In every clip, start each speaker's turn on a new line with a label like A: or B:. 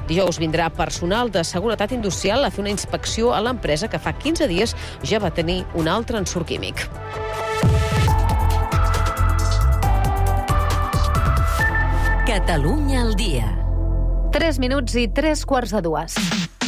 A: Dijous vindrà personal de seguretat industrial a fer una inspecció a l'empresa que fa 15 dies ja va tenir un altre ensurt químic.
B: Catalunya al dia.
C: 3 minuts i 3:15.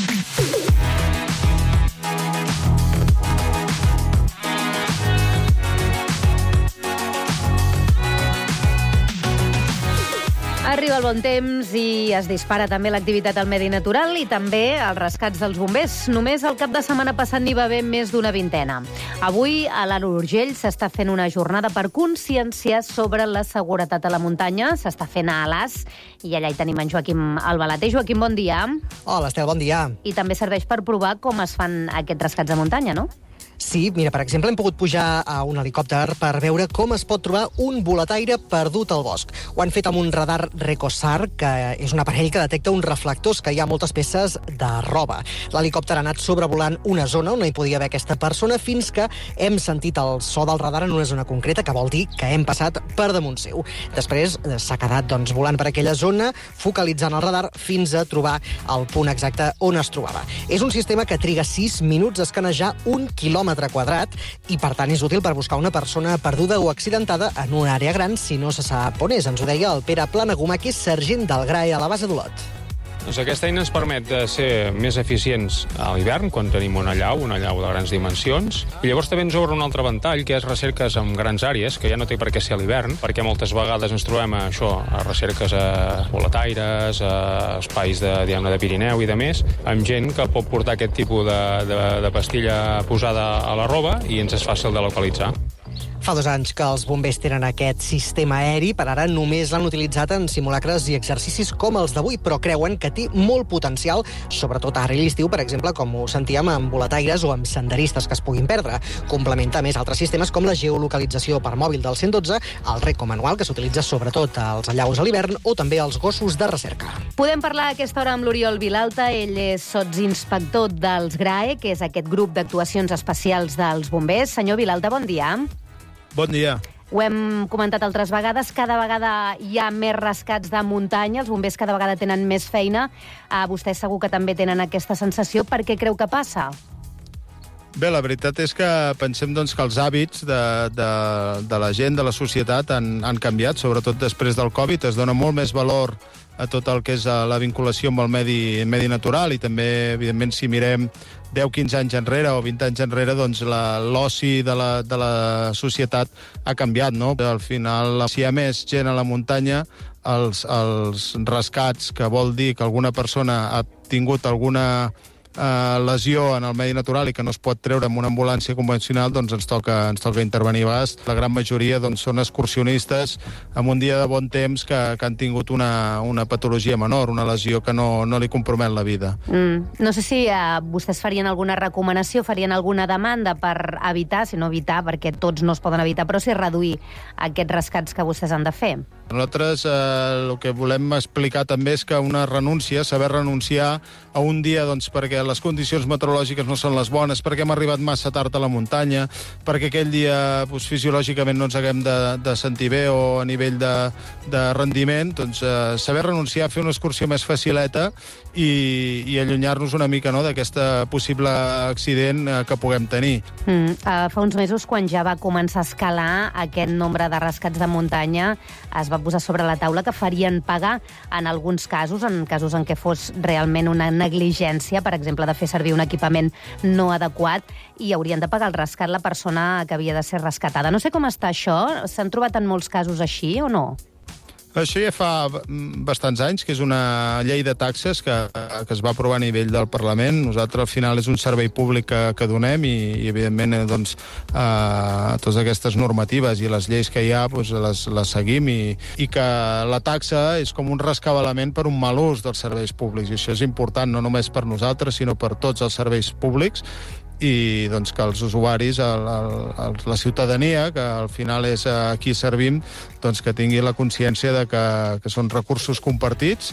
C: Arriba el bon temps i es dispara també l'activitat al medi natural i també els rescats dels bombers. Només el cap de setmana passat n'hi va haver més d'una vintena. Avui a l'Alt Urgell s'està fent una jornada per conscienciar sobre la seguretat a la muntanya. S'està fent a Alàs i allà hi tenim en Joaquim Albalater. Joaquim, bon dia.
D: Hola, Estel, bon dia.
C: I també serveix per provar com es fan aquests rescats de muntanya, no?
D: Sí, mira, per exemple, hem pogut pujar a un helicòpter per veure com es pot trobar un boletaire perdut al bosc. Ho han fet amb un radar Recosar, que és un aparell que detecta uns reflectors que hi ha moltes peces de roba. L'helicòpter ha anat sobrevolant una zona on no hi podia haver aquesta persona fins que hem sentit el so del radar en una zona concreta, que vol dir que hem passat per damunt seu. Després s'ha quedat volant per aquella zona, focalitzant el radar fins a trobar el punt exacte on es trobava. És un sistema que triga 6 minuts a escanejar 1 quilòmetre quadrat i, per tant, és útil per buscar una persona perduda o accidentada en una àrea gran si no se sap on és. Ens ho deia el Pere Planagumà, que és sergent del GRAE a la base d'Olot.
E: Doncs aquesta eina ens permet de ser més eficients a l'hivern, quan tenim una allau de grans dimensions. I llavors també ens obre un altre ventall, que és recerques en grans àrees, que ja no té per què ser a l'hivern, perquè moltes vegades ens trobem a recerques a boletaires, a espais de Pirineu i de més, amb gent que pot portar aquest tipus de pastilla posada a la roba i ens és fàcil de localitzar.
D: Fa 2 anys que els bombers tenen aquest sistema aeri, per ara només l'han utilitzat en simulacres i exercicis com els d'avui, però creuen que té molt potencial, sobretot ara a l'estiu, per exemple, com ho sentíem amb boletaires o amb senderistes que es puguin perdre. Complementa més altres sistemes com la geolocalització per mòbil del 112, el RECO manual, que s'utilitza sobretot als allaus a l'hivern, o també els gossos de recerca.
C: Podem parlar a aquesta hora amb l'Oriol Vilalta. Ell és sotsinspector dels GRAE, que és aquest grup d'actuacions especials dels bombers. Senyor Vilalta, bon dia.
F: Bon dia.
C: Ho hem comentat altres vegades, cada vegada hi ha més rescats de muntanya, els bombers cada vegada tenen més feina. Vostès segur que també tenen aquesta sensació. Per què creu que passa?
F: Bé, la veritat és que pensem que els hàbits de la gent, de la societat, han canviat, sobretot després del Covid. Es dona molt més valor a tot el que és la vinculació amb el medi natural i també, evidentment, si mirem 10-15 anys enrere o 20 anys enrere, doncs l'oci de la societat ha canviat, no? Al final, si hi ha més gent a la muntanya, els rescats, que vol dir que alguna persona ha tingut alguna lesió en el medi natural i que no es pot treure amb una ambulància convencional, doncs ens toca intervenir a vegades. La gran majoria són excursionistes amb un dia de bon temps que han tingut una patologia menor, una lesió que no li compromet la vida.
C: No sé si vostès farien alguna recomanació, farien alguna demanda per evitar, si no evitar, perquè tots no es poden evitar, però sí reduir aquests rescats que vostès han de fer.
F: Nosaltres el que volem explicar també és que una renúncia, saber renunciar a un dia perquè les condicions meteorològiques no són les bones, perquè hem arribat massa tard a la muntanya, perquè aquell dia fisiològicament no ens haguem de sentir bé o a nivell de rendiment, doncs saber renunciar a fer una excursió més facileta i allunyar-nos una mica d'aquest possible accident que puguem tenir.
C: Fa uns mesos, quan ja va començar a escalar aquest nombre de rescats de muntanya, es va posar sobre la taula que farien pagar en alguns casos, en casos en què fos realment una negligència, per exemple, de fer servir un equipament no adequat, i haurien de pagar el rescat la persona que havia de ser rescatada. No sé com està això. S'han trobat en molts casos així o no?
F: Això ja fa bastants anys, que és una llei de taxes que es va aprovar a nivell del Parlament. Nosaltres, al final, és un servei públic que donem i evidentment, totes aquestes normatives i les lleis que hi ha les seguim i que la taxa és com un rescabalament per un mal ús dels serveis públics. I això és important, no només per nosaltres, sinó per tots els serveis públics, i que els usuaris, la ciutadania, que al final és a qui servim, que tingui la consciència de que són recursos compartits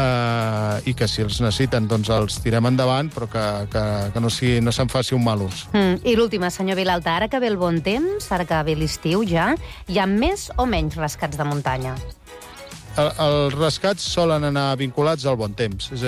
F: i que si els necessiten els tirem endavant, però que no se'n faci un mal ús.
C: I l'última, senyor Vilalta, ara que ve el bon temps, ara que ve l'estiu ja, hi ha més o menys rescats de muntanya?
F: Els rescats solen anar vinculats al bon temps. És